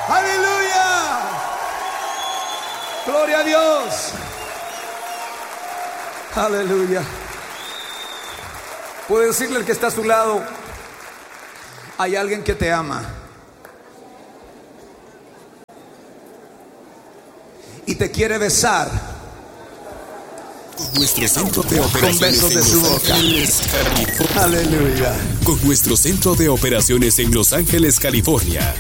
Aleluya. Gloria a Dios. Aleluya. Puede decirle al que está a su lado: hay alguien que te ama y te quiere besar con nuestro centro de con operaciones besos de en su Los boca. Ángeles, California. Aleluya. Con nuestro centro de operaciones en Los Ángeles, California.